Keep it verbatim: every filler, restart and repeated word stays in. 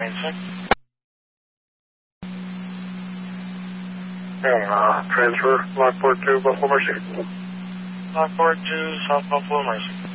And uh, transfer Lockport to Buffalo Mercy. Lockport to South Buffalo Mercy.